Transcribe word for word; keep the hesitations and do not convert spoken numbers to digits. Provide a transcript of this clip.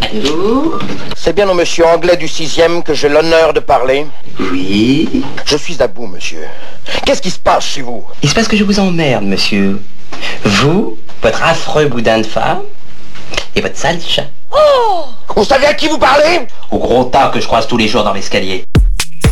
Allô? C'est bien au monsieur anglais du sixième que j'ai l'honneur de parler? Oui? Je suis à bout, monsieur. Qu'est-ce qui se passe chez vous? Il se passe que je vous emmerde, monsieur. Vous, votre affreux boudin de femme, et votre sale chat. Oh! Vous savez à qui vous parlez? Au gros tas que je croise tous les jours dans l'escalier.